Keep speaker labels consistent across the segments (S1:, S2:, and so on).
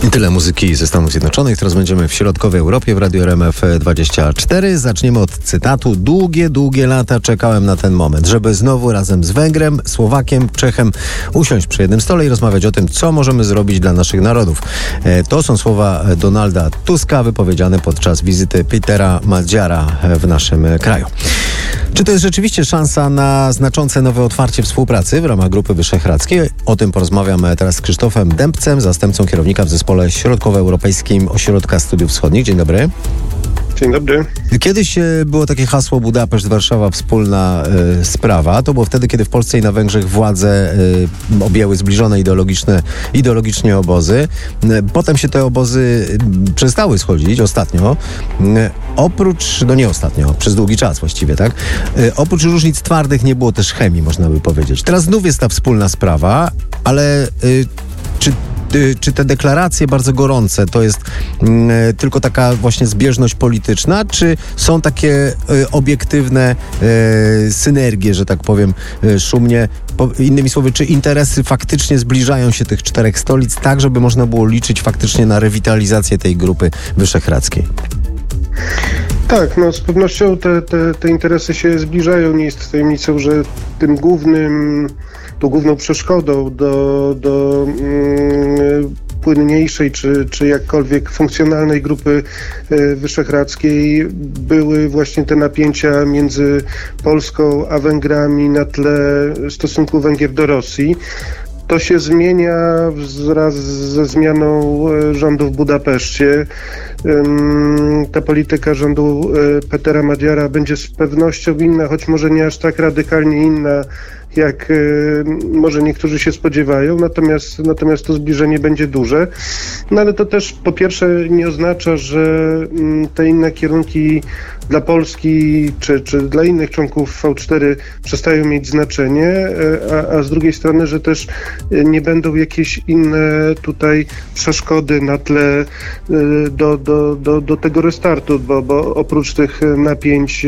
S1: I tyle muzyki ze Stanów Zjednoczonych. Teraz będziemy w środkowej Europie w Radiu RMF24. Zaczniemy od cytatu. Długie lata czekałem na ten moment, żeby znowu razem z Węgrem, Słowakiem, Czechem usiąść przy jednym stole i rozmawiać o tym, co możemy zrobić dla naszych narodów. To są słowa Donalda Tuska wypowiedziane podczas wizyty Petera Madziara w naszym kraju. Czy to jest rzeczywiście szansa na znaczące nowe otwarcie współpracy w ramach Grupy Wyszehradzkiej? O tym porozmawiam teraz z Krzysztofem Dębcem, zastępcą kierownika w Zespole Środkowoeuropejskim Ośrodka Studiów Wschodnich. Dzień dobry.
S2: Dzień dobry. Kiedyś
S1: było takie hasło Budapeszt-Warszawa wspólna sprawa. To było wtedy, kiedy w Polsce i na Węgrzech władze objęły zbliżone ideologicznie obozy. Potem się te obozy przestały schodzić ostatnio. Przez długi czas właściwie, tak? Oprócz różnic twardych nie było też chemii, można by powiedzieć. Teraz znów jest ta wspólna sprawa, ale czy te deklaracje bardzo gorące to jest tylko taka właśnie zbieżność polityczna, czy są takie obiektywne synergie, że tak powiem szumnie? Innymi słowy, czy interesy faktycznie zbliżają się tych czterech stolic tak, żeby można było liczyć faktycznie na rewitalizację tej Grupy Wyszehradzkiej?
S2: Tak, z pewnością te interesy się zbliżają. Nie jest tajemnicą, że tą główną przeszkodą do płynniejszej czy jakkolwiek funkcjonalnej Grupy Wyszehradzkiej były właśnie te napięcia między Polską a Węgrami na tle stosunku Węgier do Rosji. To się zmienia wraz ze zmianą rządu w Budapeszcie. Ta polityka rządu Petera Madziara będzie z pewnością inna, choć może nie aż tak radykalnie inna, jak może niektórzy się spodziewają, natomiast to zbliżenie będzie duże. Ale to też po pierwsze nie oznacza, że te inne kierunki dla Polski czy dla innych członków V4 przestają mieć znaczenie, a z drugiej strony, że też nie będą jakieś inne tutaj przeszkody na tle do tego restartu, bo oprócz tych napięć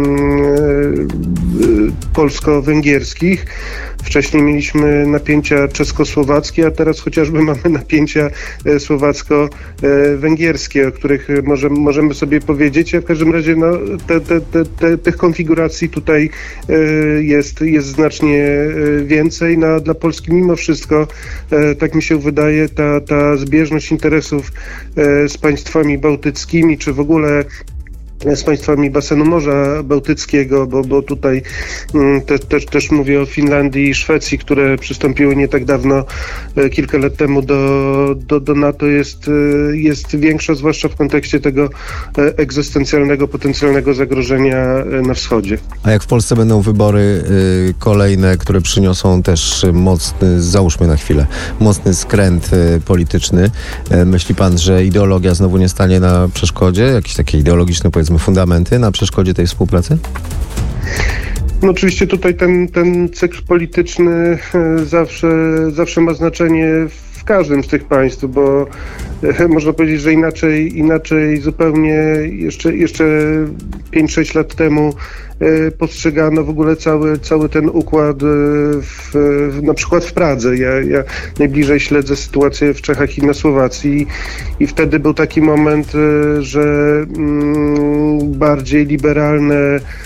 S2: polsko-węgierskich wcześniej mieliśmy napięcia czesko-słowackie, a teraz chociażby mamy napięcia słowacko-węgierskie, o których możemy sobie powiedzieć. A w każdym razie tych konfiguracji tutaj jest znacznie więcej. Dla Polski mimo wszystko, tak mi się wydaje, ta zbieżność interesów z państwami bałtyckimi, czy w ogóle z państwami basenu Morza Bałtyckiego, bo tutaj też mówię o Finlandii i Szwecji, które przystąpiły nie tak dawno, kilka lat temu do NATO, jest większa, zwłaszcza w kontekście tego egzystencjalnego, potencjalnego zagrożenia na wschodzie.
S1: A jak w Polsce będą wybory kolejne, które przyniosą też załóżmy na chwilę, mocny skręt polityczny, myśli pan, że ideologia znowu nie stanie na przeszkodzie? Jakieś takie ideologiczne, powiedzmy, fundamenty na przeszkodzie tej współpracy?
S2: Oczywiście tutaj ten cykl polityczny zawsze ma znaczenie w każdym z tych państw, bo można powiedzieć, że inaczej zupełnie jeszcze 5-6 lat temu postrzegano w ogóle cały ten układ na przykład w Pradze. Ja najbliżej śledzę sytuację w Czechach i na Słowacji i wtedy był taki moment, że bardziej liberalne,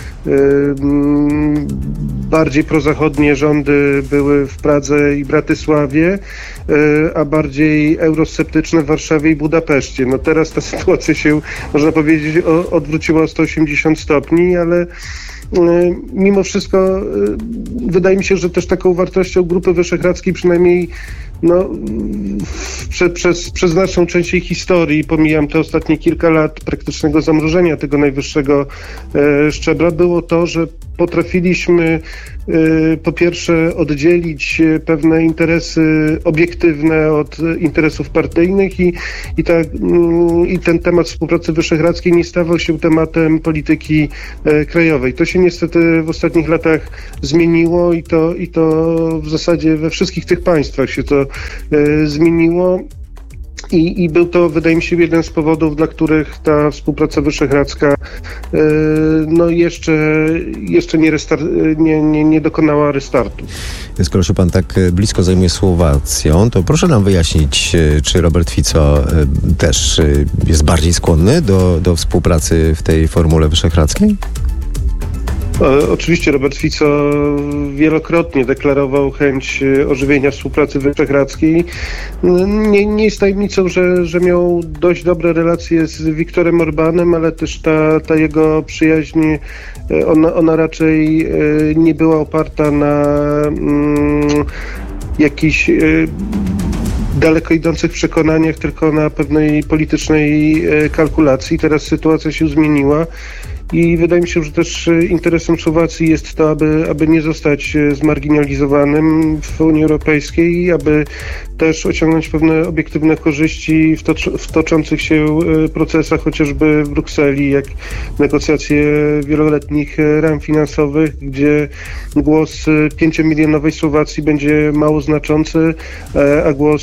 S2: bardziej prozachodnie rządy były w Pradze i Bratysławie, a bardziej eurosceptyczne w Warszawie i Budapeszcie. Teraz ta sytuacja się, można powiedzieć, odwróciła o 180 stopni, ale mimo wszystko wydaje mi się, że też taką wartością Grupy Wyszehradzkiej, przynajmniej przez znaczną część jej historii, pomijam te ostatnie kilka lat praktycznego zamrożenia tego najwyższego szczebla, było to, że potrafiliśmy po pierwsze oddzielić pewne interesy obiektywne od interesów partyjnych i ten temat współpracy wyszehradzkiej nie stawał się tematem polityki krajowej. To się niestety w ostatnich latach zmieniło i to w zasadzie we wszystkich tych państwach się to zmieniło. I był to, wydaje mi się, jeden z powodów, dla których ta współpraca wyszehradzka jeszcze nie dokonała restartu.
S1: skoro się pan tak blisko zajmuje Słowacją, to proszę nam wyjaśnić, czy Robert Fico też jest bardziej skłonny do współpracy w tej formule wyszehradzkiej?
S2: Oczywiście Robert Fico wielokrotnie deklarował chęć ożywienia współpracy wyszehradzkiej. Nie jest tajemnicą, że miał dość dobre relacje z Viktorem Orbánem, ale też ta jego przyjaźń, ona raczej nie była oparta na jakichś daleko idących przekonaniach, tylko na pewnej politycznej kalkulacji. Teraz sytuacja się zmieniła. I wydaje mi się, że też interesem Słowacji jest to, aby nie zostać zmarginalizowanym w Unii Europejskiej, aby też osiągnąć pewne obiektywne korzyści w toczących się procesach, chociażby w Brukseli, jak negocjacje wieloletnich ram finansowych, gdzie głos 5-milionowej Słowacji będzie mało znaczący, a głos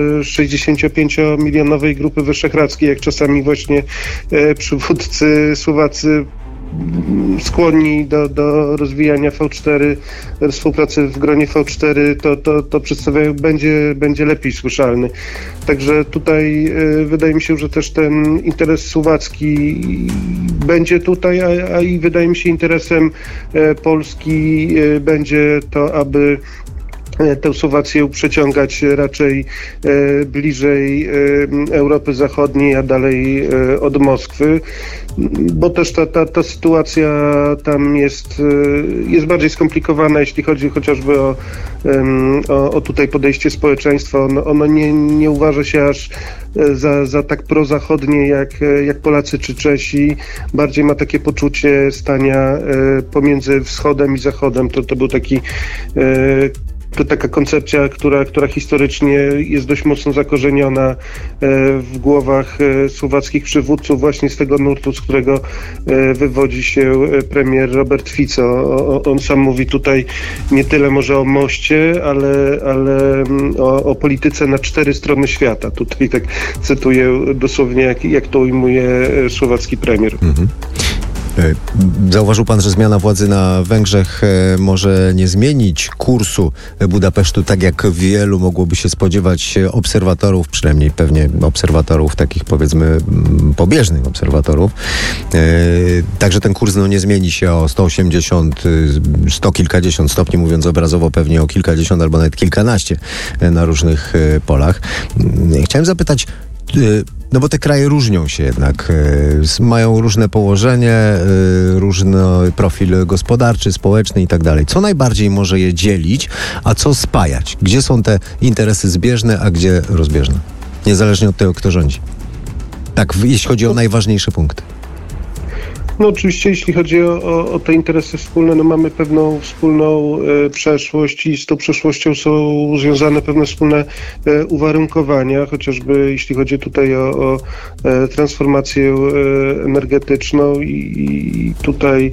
S2: 65-milionowej Grupy Wyszehradzkiej, jak czasami właśnie przywódcy słowacy skłonni do rozwijania V4, współpracy w gronie V4, to przedstawiają, będzie lepiej słyszalny. Także tutaj wydaje mi się, że też ten interes słowacki będzie tutaj, a i wydaje mi się interesem Polski będzie to, aby tę Słowację przeciągać raczej bliżej Europy Zachodniej, a dalej od Moskwy, bo też ta sytuacja tam jest bardziej skomplikowana, jeśli chodzi chociażby o tutaj podejście społeczeństwa. Ono nie uważa się aż za tak prozachodnie jak Polacy czy Czesi. Bardziej ma takie poczucie stania pomiędzy wschodem i zachodem. To był taki to taka koncepcja, która historycznie jest dość mocno zakorzeniona w głowach słowackich przywódców, właśnie z tego nurtu, z którego wywodzi się premier Robert Fico. On sam mówi tutaj nie tyle może o moście, ale o polityce na 4 strony świata. Tutaj tak cytuję dosłownie, jak to ujmuje słowacki premier.
S1: Mhm. Zauważył pan, że zmiana władzy na Węgrzech może nie zmienić kursu Budapesztu, tak jak wielu mogłoby się spodziewać obserwatorów, przynajmniej pewnie obserwatorów takich, powiedzmy, pobieżnych obserwatorów. Także ten kurs nie zmieni się o 180, 100 kilkadziesiąt stopni, mówiąc obrazowo, pewnie o kilkadziesiąt albo nawet kilkanaście na różnych polach. Chciałem zapytać, no bo te kraje różnią się jednak, mają różne położenie, różny profil gospodarczy, społeczny i tak dalej. Co najbardziej może je dzielić, a co spajać? Gdzie są te interesy zbieżne, a gdzie rozbieżne? Niezależnie od tego, kto rządzi. Tak, jeśli chodzi o najważniejsze punkty.
S2: No oczywiście, jeśli chodzi o te interesy wspólne, no mamy pewną wspólną przeszłość i z tą przeszłością są związane pewne wspólne uwarunkowania, chociażby jeśli chodzi tutaj o transformację energetyczną i tutaj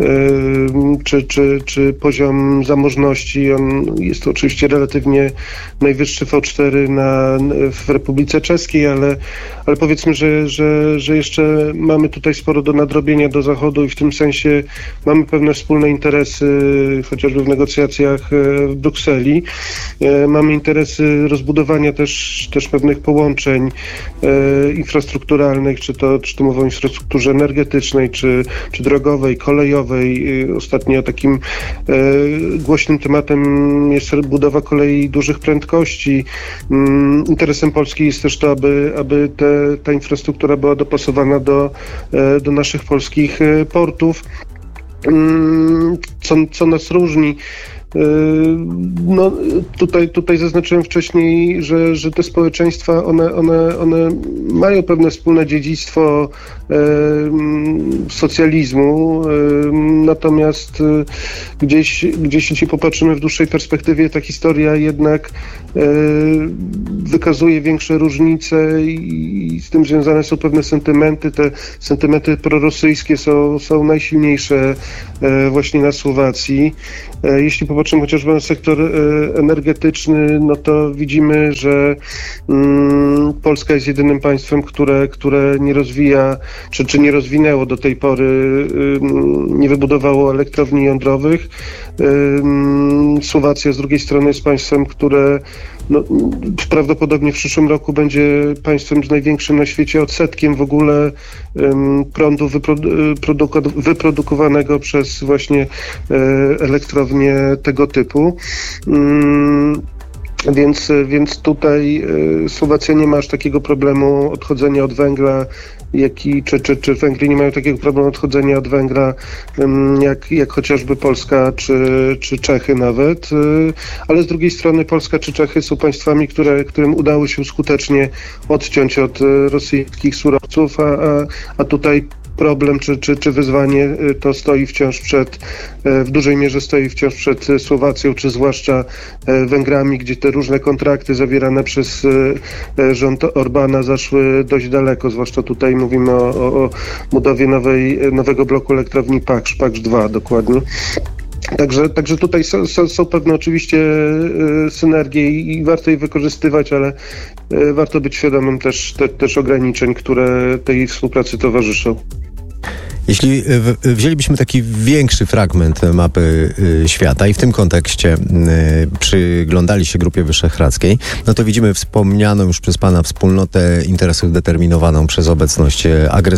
S2: czy poziom zamożności, on jest oczywiście relatywnie najwyższy V4 w Republice Czeskiej, ale powiedzmy, że jeszcze mamy tutaj sporo do nadrobienia do Zachodu i w tym sensie mamy pewne wspólne interesy, chociażby w negocjacjach w Brukseli. Mamy interesy rozbudowania też pewnych połączeń infrastrukturalnych, czy to mowa o infrastrukturze energetycznej, czy drogowej, kolejowej. Ostatnio takim głośnym tematem jest budowa kolei dużych prędkości. Interesem Polski jest też to, aby ta infrastruktura była dopasowana do naszych polskich portów. Co nas różni? No, tutaj zaznaczyłem wcześniej, że te społeczeństwa, one mają pewne wspólne dziedzictwo socjalizmu, natomiast gdzieś jeśli popatrzymy w dłuższej perspektywie, ta historia jednak wykazuje większe różnice i z tym związane są pewne sentymenty. Te sentymenty prorosyjskie są najsilniejsze właśnie na Słowacji. Jeśli popatrzymy chociażby na sektor energetyczny, no to widzimy, że Polska jest jedynym państwem, które nie rozwija, czy nie rozwinęło do tej pory, nie wybudowało elektrowni jądrowych. Słowacja z drugiej strony jest państwem, które prawdopodobnie w przyszłym roku będzie państwem z największym na świecie odsetkiem w ogóle prądu wyprodukowanego przez właśnie elektrownie tego typu. Więc tutaj Słowacja nie ma aż takiego problemu odchodzenia od węgla, czy Węgry nie mają takiego problemu odchodzenia od węgla, jak chociażby Polska czy Czechy nawet. Ale z drugiej strony Polska czy Czechy są państwami, którym udało się skutecznie odciąć od rosyjskich surowców, a tutaj problem czy wyzwanie to w dużej mierze stoi wciąż przed Słowacją, czy zwłaszcza Węgrami, gdzie te różne kontrakty zawierane przez rząd Orbána zaszły dość daleko, zwłaszcza tutaj mówimy o budowie nowego bloku elektrowni Paksz 2 dokładnie. Także tutaj są pewne oczywiście synergie i warto je wykorzystywać, ale warto być świadomym też ograniczeń, które tej współpracy towarzyszą.
S1: Jeśli wzięlibyśmy taki większy fragment mapy świata i w tym kontekście przyglądali się Grupie Wyszehradzkiej, no to widzimy wspomnianą już przez pana wspólnotę interesów determinowaną przez obecność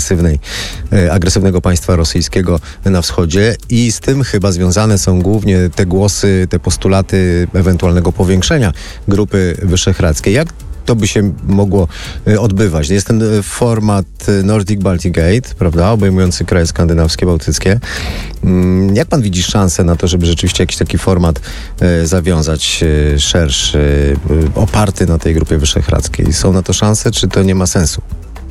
S1: agresywnego państwa rosyjskiego na wschodzie i z tym chyba związane są głównie te głosy, te postulaty ewentualnego powiększenia Grupy Wyszehradzkiej. Jak to by się mogło odbywać? Jest ten format Nordic Baltic Gate, prawda, obejmujący kraje skandynawskie, bałtyckie. Jak pan widzi szansę na to, żeby rzeczywiście jakiś taki format zawiązać szerszy, oparty na tej Grupie Wyszehradzkiej? Są na to szanse, czy to nie ma sensu?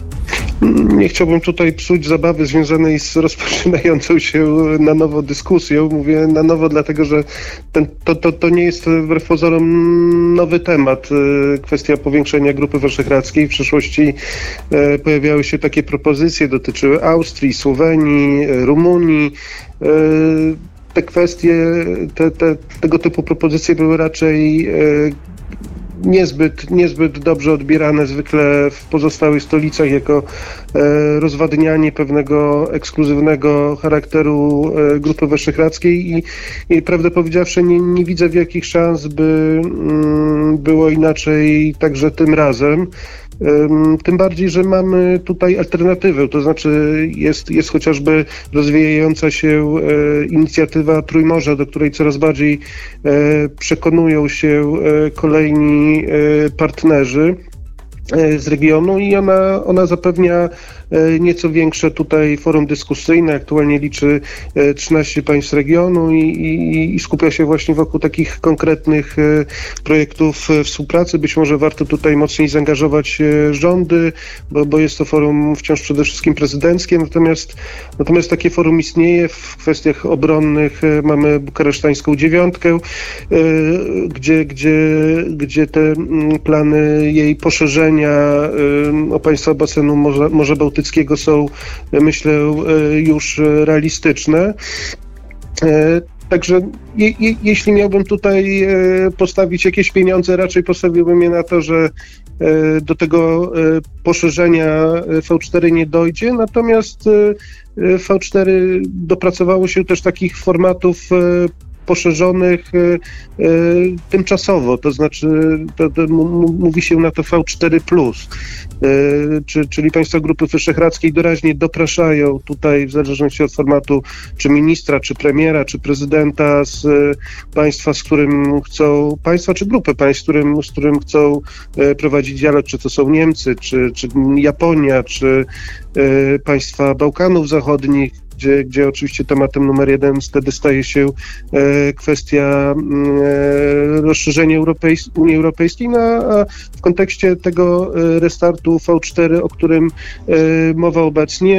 S2: Nie chciałbym tutaj psuć zabawy związanej z rozpoczynającą się na nowo dyskusją. Mówię na nowo, dlatego że to nie jest wbrew pozorom nowy temat. Kwestia powiększenia Grupy Wyszehradzkiej. W przeszłości pojawiały się takie propozycje, dotyczyły Austrii, Słowenii, Rumunii. Te kwestie, tego typu propozycje były raczej niezbyt dobrze odbierane zwykle w pozostałych stolicach jako rozwadnianie pewnego ekskluzywnego charakteru Grupy Wyszehradzkiej i prawdę powiedziawszy nie widzę wielkich szans, by było inaczej także tym razem. Tym bardziej, że mamy tutaj alternatywę, to znaczy jest chociażby rozwijająca się inicjatywa Trójmorza, do której coraz bardziej przekonują się kolejni partnerzy z regionu i ona zapewnia nieco większe tutaj forum dyskusyjne. Aktualnie liczy 13 państw regionu i skupia się właśnie wokół takich konkretnych projektów współpracy. Być może warto tutaj mocniej zaangażować rządy, bo jest to forum wciąż przede wszystkim prezydenckie, natomiast takie forum istnieje. W kwestiach obronnych mamy bukaresztańską dziewiątkę, gdzie te plany jej poszerzenia o państwa basenu Morza Bałtyckiego są, myślę, już realistyczne. Także jeśli miałbym tutaj postawić jakieś pieniądze, raczej postawiłbym je na to, że do tego poszerzenia V4 nie dojdzie, natomiast V4 dopracowało się też takich formatów poszerzonych tymczasowo, to znaczy mówi się na to V4+, czyli państwa Grupy Wyszehradzkiej doraźnie dopraszają tutaj, w zależności od formatu, czy ministra, czy premiera, czy prezydenta z państwa, z którym chcą, państwa czy grupy państw, z którym chcą prowadzić dialog, czy to są Niemcy, czy Japonia, czy państwa Bałkanów Zachodnich, gdzie oczywiście tematem numer jeden wtedy staje się kwestia rozszerzenia Unii Europejskiej, a w kontekście tego restartu V4, o którym mowa obecnie,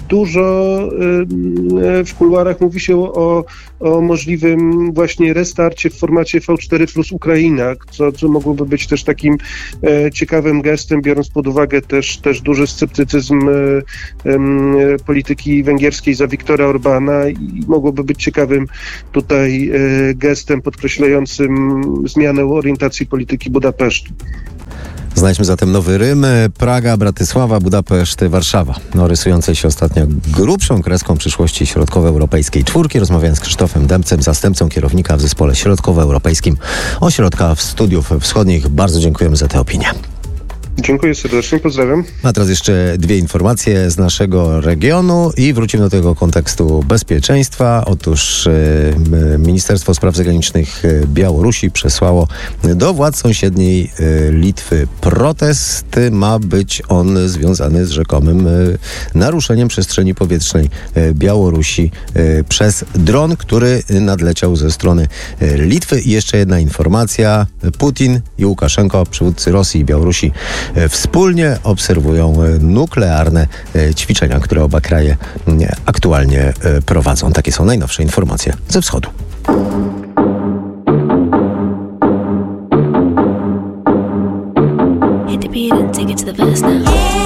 S2: dużo w kuluarach mówi się o możliwym właśnie restarcie w formacie V4 plus Ukraina, co mogłoby być też takim ciekawym gestem, biorąc pod uwagę też duży sceptycyzm polityki węgierskiej za Viktora Orbana i mogłoby być ciekawym tutaj gestem podkreślającym zmianę orientacji polityki Budapesztu.
S1: Znajdźmy zatem nowy Rym, Praga, Bratysława, Budapeszt, Warszawa. O rysującej się ostatnio grubszą kreską przyszłości środkowoeuropejskiej czwórki rozmawiałem z Krzysztofem Dębcem, zastępcą kierownika w Zespole Środkowoeuropejskim Ośrodka Studiów Wschodnich. Bardzo dziękujemy za tę opinię.
S2: Dziękuję serdecznie, pozdrawiam.
S1: A teraz jeszcze dwie informacje z naszego regionu i wrócimy do tego kontekstu bezpieczeństwa. Otóż Ministerstwo Spraw Zagranicznych Białorusi przesłało do władz sąsiedniej Litwy protest. Ma być on związany z rzekomym naruszeniem przestrzeni powietrznej Białorusi przez dron, który nadleciał ze strony Litwy. I jeszcze jedna informacja. Putin i Łukaszenko, przywódcy Rosji i Białorusi, wspólnie obserwują nuklearne ćwiczenia, które oba kraje aktualnie prowadzą. Takie są najnowsze informacje ze wschodu.